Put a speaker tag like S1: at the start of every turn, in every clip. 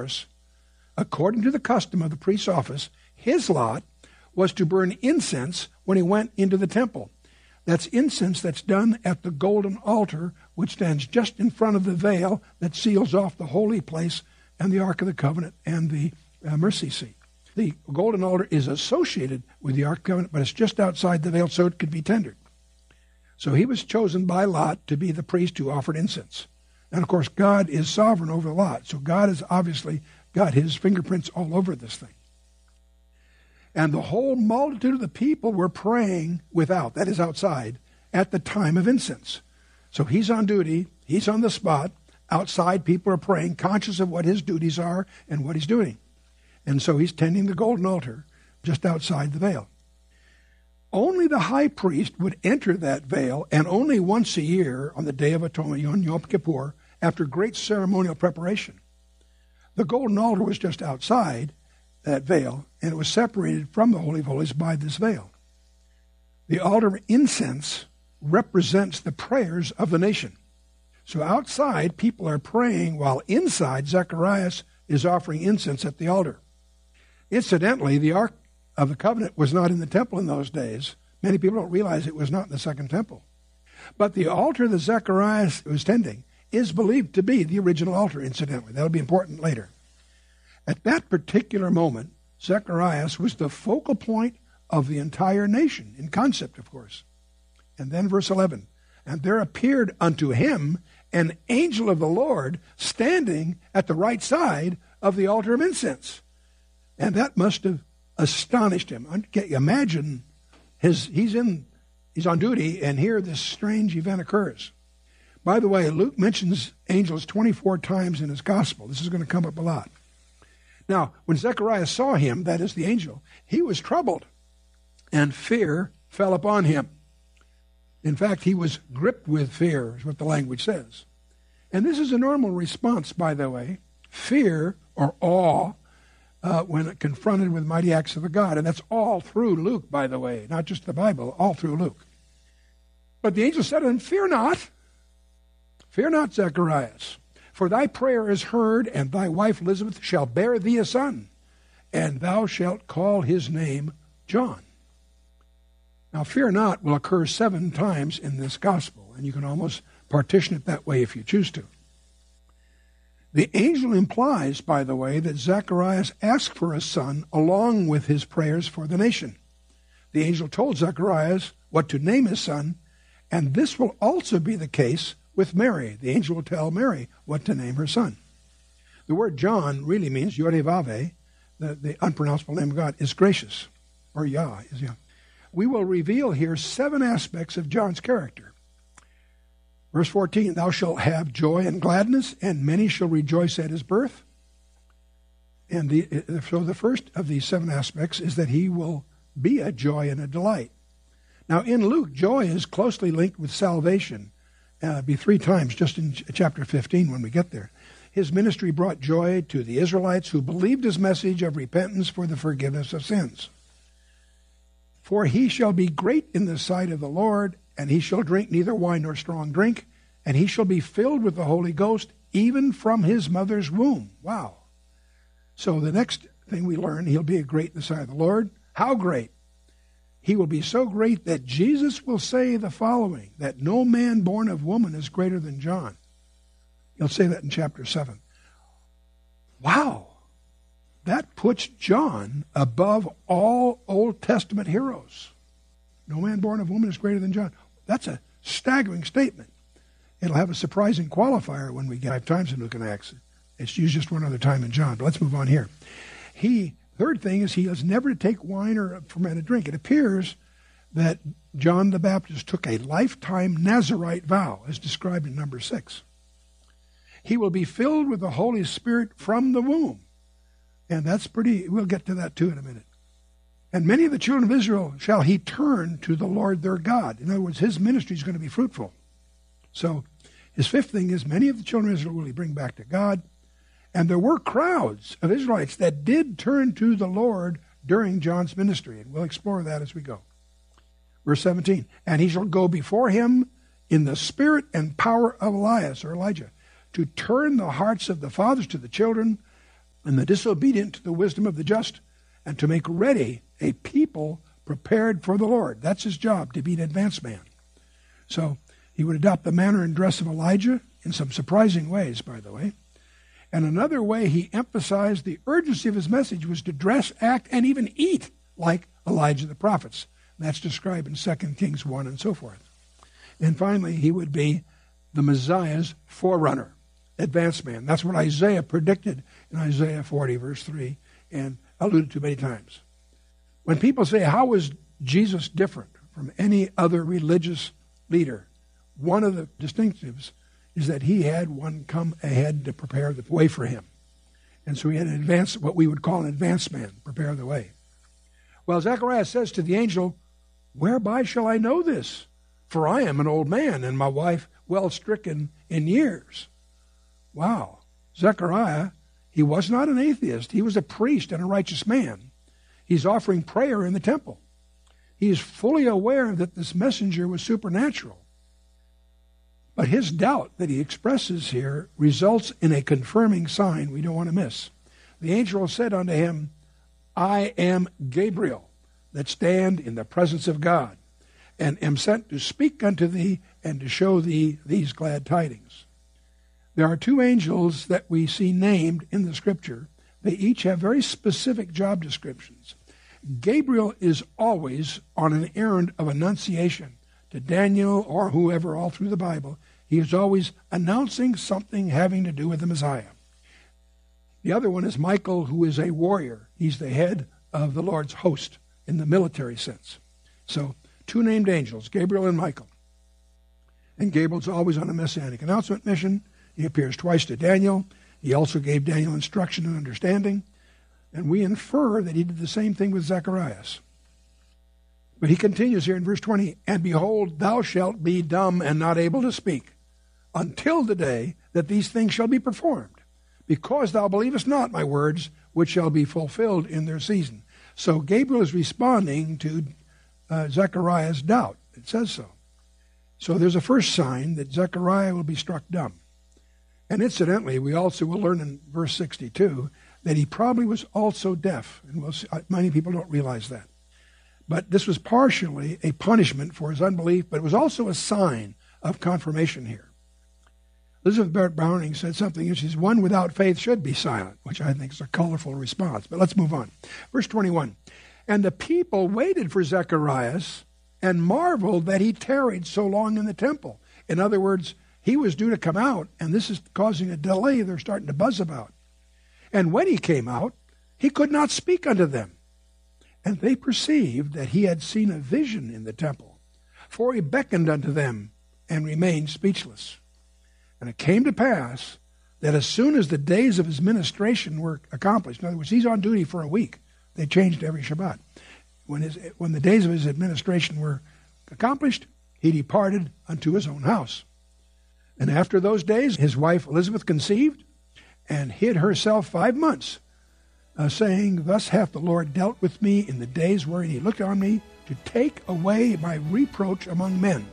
S1: course, according to the custom of the priest's office, his lot was to burn incense when he went into the temple. That's incense that's done at the golden altar, which stands just in front of the veil that seals off the holy place and the Ark of the Covenant and the mercy seat. The golden altar is associated with the Ark of the Covenant, but it's just outside the veil so it could be tendered. So he was chosen by Lot to be the priest who offered incense. And, of course, God is sovereign over Lot, so God has obviously got his fingerprints all over this thing. And the whole multitude of the people were praying without, that is outside, at the time of incense. So he's on duty, he's on the spot. Outside, people are praying, conscious of what his duties are and what he's doing. And so he's tending the golden altar just outside the veil. Only the high priest would enter that veil, and only once a year on the Day of Atonement, on Yom Kippur, after great ceremonial preparation. The golden altar was just outside that veil, and it was separated from the Holy of Holies by this veil. The altar of incense represents the prayers of the nation. So outside, people are praying, while inside, Zacharias is offering incense at the altar. Incidentally, the Ark of the Covenant was not in the temple in those days. Many people don't realize it was not in the second temple. But the altar that Zacharias was tending is believed to be the original altar, incidentally. That'll be important later. At that particular moment, Zacharias was the focal point of the entire nation, in concept, of course. And then verse 11, and there appeared unto him an angel of the Lord standing at the right side of the altar of incense. And that must have astonished him. Imagine he's on duty, and here this strange event occurs. By the way, Luke mentions angels 24 times in his gospel. This is going to come up a lot. Now, when Zechariah saw him, that is the angel, he was troubled, and fear fell upon him. In fact, he was gripped with fear, is what the language says. And this is a normal response, by the way, fear or awe when confronted with mighty acts of the God. And that's all through Luke, by the way, not just the Bible, all through Luke. But the angel said to him, fear not, Zacharias, for thy prayer is heard, and thy wife Elizabeth shall bear thee a son, and thou shalt call his name John. Now, fear not will occur 7 times in this gospel, and you can almost partition it that way if you choose to. The angel implies, by the way, that Zacharias asked for a son along with his prayers for the nation. The angel told Zacharias what to name his son, and this will also be the case with Mary. The angel will tell Mary what to name her son. The word John really means Yod-Heh-Vav-Heh, the unpronounceable name of God, is gracious, or Yah is Yah. We will reveal here 7 aspects of John's character. Verse 14, thou shalt have joy and gladness, and many shall rejoice at his birth. And so the first of these 7 aspects is that he will be a joy and a delight. Now in Luke, joy is closely linked with salvation. Be 3 times just in chapter 15 when we get there. His ministry brought joy to the Israelites who believed his message of repentance for the forgiveness of sins. For he shall be great in the sight of the Lord, and he shall drink neither wine nor strong drink, and he shall be filled with the Holy Ghost, even from his mother's womb. Wow. So the next thing we learn, he'll be a great in the sight of the Lord. How great? He will be so great that Jesus will say the following, that no man born of woman is greater than John. He'll say that in chapter 7. Wow. That puts John above all Old Testament heroes. No man born of woman is greater than John. That's a staggering statement. It'll have a surprising qualifier when we get 5 times in Luke and Acts. It's used just one other time in John, but let's move on here. Third thing is he is never to take wine or fermented drink. It appears that John the Baptist took a lifetime Nazirite vow, as described in number 6. He will be filled with the Holy Spirit from the womb. And that's we'll get to that too in a minute. And many of the children of Israel shall he turn to the Lord their God. In other words, his ministry is going to be fruitful. So his 5th thing is many of the children of Israel will he bring back to God. And there were crowds of Israelites that did turn to the Lord during John's ministry. And we'll explore that as we go. Verse 17, and he shall go before him in the spirit and power of Elias, or Elijah, to turn the hearts of the fathers to the children, and the disobedient to the wisdom of the just, and to make ready a people prepared for the Lord. That's his job, to be an advanced man. So he would adopt the manner and dress of Elijah in some surprising ways, by the way. And another way he emphasized the urgency of his message was to dress, act, and even eat like Elijah the prophets. And that's described in 2 Kings 1 and so forth. And finally, he would be the Messiah's forerunner, advanced man. That's what Isaiah predicted in Isaiah 40, verse 3, and alluded to many times. When people say, how was Jesus different from any other religious leader? One of the distinctives is that he had one come ahead to prepare the way for him. And so he had an advanced, what we would call an advanced man, prepare the way. Well, Zechariah says to the angel, whereby shall I know this? For I am an old man, and my wife well stricken in years. Wow. Zechariah, he was not an atheist. He was a priest and a righteous man. He's offering prayer in the temple. He is fully aware that this messenger was supernatural. But his doubt that he expresses here results in a confirming sign we don't want to miss. The angel said unto him, I am Gabriel, that stand in the presence of God, and am sent to speak unto thee and to show thee these glad tidings. There are two angels that we see named in the Scripture. They each have very specific job descriptions. Gabriel is always on an errand of annunciation to Daniel or whoever all through the Bible. He is always announcing something having to do with the Messiah. The other one is Michael, who is a warrior. He's the head of the Lord's host in the military sense. So, two named angels, Gabriel and Michael. And Gabriel's always on a messianic announcement mission. He appears twice to Daniel. He also gave Daniel instruction and understanding. And we infer that he did the same thing with Zacharias. But he continues here in verse 20, and behold, thou shalt be dumb and not able to speak, until the day that these things shall be performed, because thou believest not my words, which shall be fulfilled in their season. So Gabriel is responding to Zechariah's doubt. It says so. So there's a first sign that Zechariah will be struck dumb. And incidentally, we also will learn in verse 62 that he probably was also deaf. And we'll see, many people don't realize that. But this was partially a punishment for his unbelief, but it was also a sign of confirmation here. Elizabeth Barrett Browning said something, and she says, one without faith should be silent, which I think is a colorful response. But let's move on. Verse 21, and the people waited for Zacharias and marveled that he tarried so long in the temple. In other words, he was due to come out, and this is causing a delay they're starting to buzz about. And when he came out, he could not speak unto them. And they perceived that he had seen a vision in the temple, for he beckoned unto them and remained speechless. And it came to pass that as soon as the days of his ministration were accomplished, in other words, he's on duty for a week. They changed every Shabbat. When the days of his administration were accomplished, he departed unto his own house. And after those days, his wife Elizabeth conceived and hid herself 5 months, saying, thus hath the Lord dealt with me in the days wherein he looked on me to take away my reproach among men.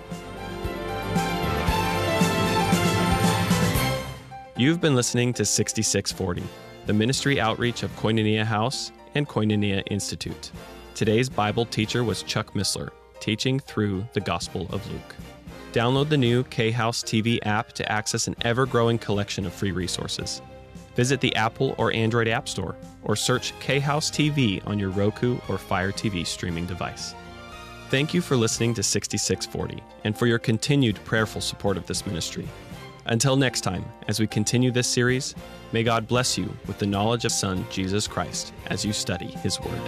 S2: You've been listening to 6640, the ministry outreach of Koinonia House and Koinonia Institute. Today's Bible teacher was Chuck Missler, teaching through the Gospel of Luke. Download the new K-House TV app to access an ever-growing collection of free resources. Visit the Apple or Android App Store, or search K-House TV on your Roku or Fire TV streaming device. Thank you for listening to 6640, and for your continued prayerful support of this ministry. Until next time, as we continue this series, may God bless you with the knowledge of Son, Jesus Christ, as you study His Word.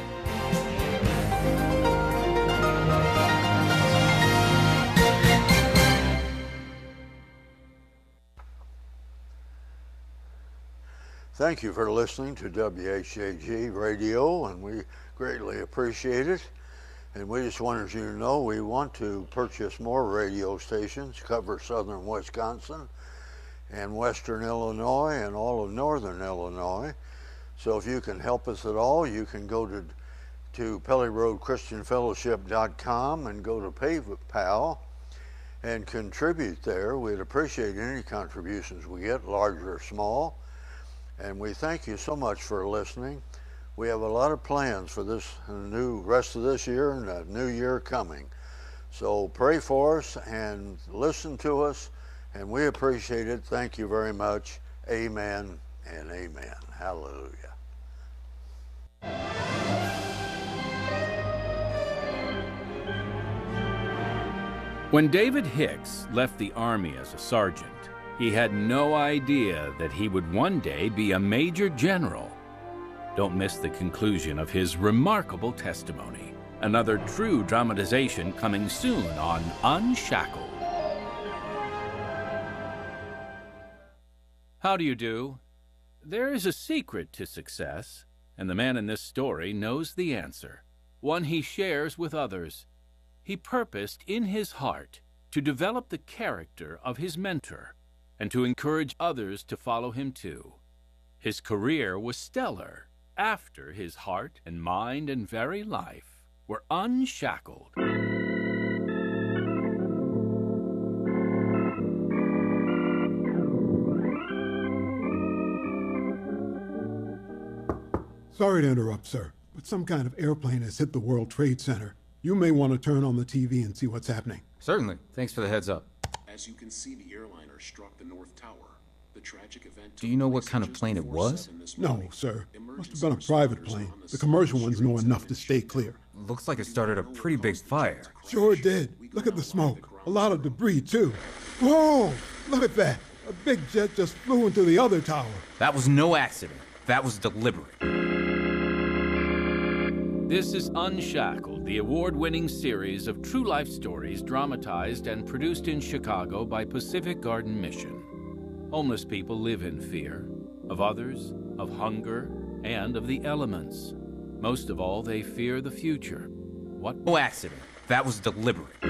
S3: Thank you for listening to WHAG Radio, and we greatly appreciate it. And we just wanted you to know we want to purchase more radio stations, cover southern Wisconsin and western Illinois and all of northern Illinois. So if you can help us at all, you can go to PellyRoadChristianFellowship.com and go to PayPal and contribute there. We'd appreciate any contributions we get, large or small. And we thank you so much for listening. We have a lot of plans for this new rest of this year and a new year coming. So pray for us and listen to us, and we appreciate it. Thank you very much. Amen and amen. Hallelujah.
S4: When David Hicks left the Army as a sergeant, he had no idea that he would one day be a major general. Don't miss the conclusion of his remarkable testimony. Another true dramatization coming soon on Unshackled. How do you do? There is a secret to success, and the man in this story knows the answer, one he shares with others. He purposed in his heart to develop the character of his mentor and to encourage others to follow him too. His career was stellar after his heart and mind and very life were unshackled.
S5: Sorry to interrupt, sir, but some kind of airplane has hit the World Trade Center. You may want to turn on the TV and see what's happening.
S6: Certainly. Thanks for the heads up.
S7: As you can see, the airliner struck the North Tower. The tragic event.
S6: Do you know what kind of plane it was?
S5: No, sir. Must have been a private plane. The commercial ones know enough to stay clear.
S6: Looks like it started a pretty big fire.
S5: Sure did. Look at the smoke. A lot of debris, too. Whoa! Look at that. A big jet just flew into the other tower.
S6: That was no accident. That was deliberate.
S4: This is Unshackled, the award-winning series of true life stories dramatized and produced in Chicago by Pacific Garden Mission. Homeless people live in fear of others, of hunger, and of the elements. Most of all, they fear the future. What?
S6: No accident. That was deliberate.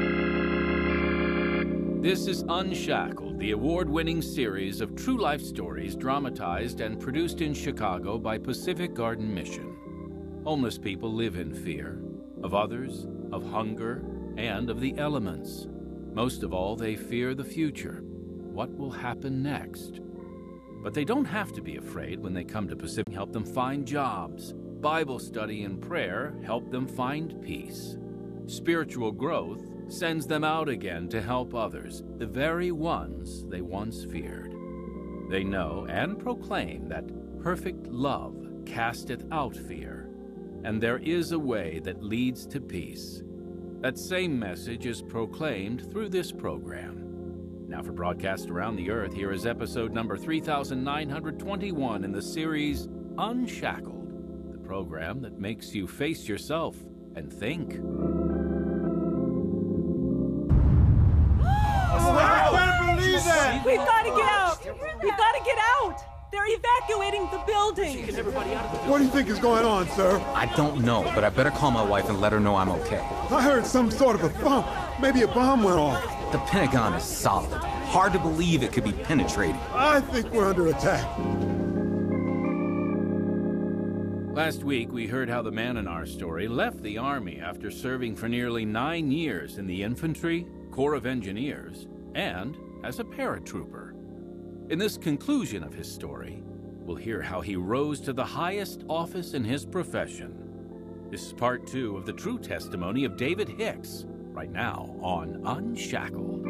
S4: This is Unshackled, the award-winning series of true life stories dramatized and produced in Chicago by Pacific Garden Mission. Homeless people live in fear of others, of hunger, and of the elements. Most of all, they fear the future. What will happen next? But they don't have to be afraid when they come to Pacific. Help them find jobs. Bible study and prayer help them find peace. Spiritual growth sends them out again to help others, the very ones they once feared. They know and proclaim that perfect love casteth out fear, and there is a way that leads to peace. That same message is proclaimed through this program. Now for broadcast around the earth, here is episode number 3921 in the series Unshackled, the program that makes you face yourself and think.
S8: I can't believe that! We've got to get out! We've got to get out! They're evacuating the building!
S5: What do you think is going on, sir?
S6: I don't know, but I better call my wife and let her know I'm okay.
S5: I heard some sort of a thump. Maybe a bomb went off.
S6: The Pentagon is solid. Hard to believe it could be penetrated.
S5: I think we're under attack.
S4: Last week, we heard how the man in our story left the Army after serving for nearly 9 years in the infantry, Corps of Engineers, and as a paratrooper. In this conclusion of his story, we'll hear how he rose to the highest office in his profession. This is part 2 of the true testimony of David Hicks, right now on Unshackled.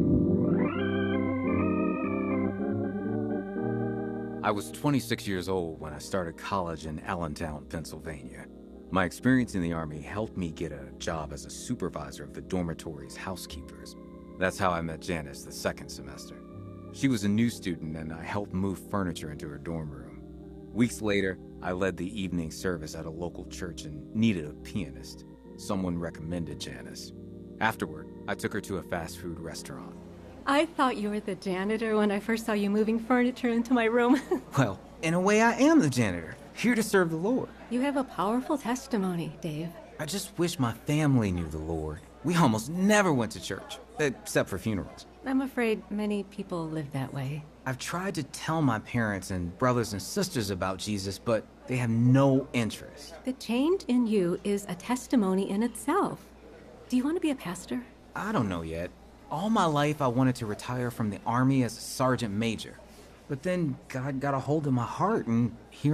S6: I was 26 years old when I started college in Allentown, Pennsylvania. My experience in the Army helped me get a job as a supervisor of the dormitory's housekeepers. That's how I met Janice the second semester. She was a new student, and I helped move furniture into her dorm room. Weeks later, I led the evening service at a local church and needed a pianist. Someone recommended Janice. Afterward, I took her to a fast food restaurant.
S9: I thought you were the janitor when I first saw you moving furniture into my room.
S6: Well, in a way, I am the janitor, here to serve the Lord.
S9: You have a powerful testimony, Dave.
S6: I just wish my family knew the Lord. We almost never went to church, except for funerals.
S9: I'm afraid many people live that way.
S6: I've tried to tell my parents and brothers and sisters about Jesus, but they have no interest.
S9: The change in you is a testimony in itself. Do you want to be a pastor?
S6: I don't know yet. All my life, I wanted to retire from the Army as a sergeant major. But then God got a hold of my heart, and here